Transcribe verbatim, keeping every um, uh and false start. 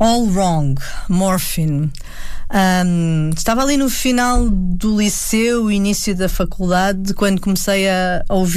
All Wrong, Morphine. Um, estava ali no final do liceu, início da faculdade, quando comecei a ouvir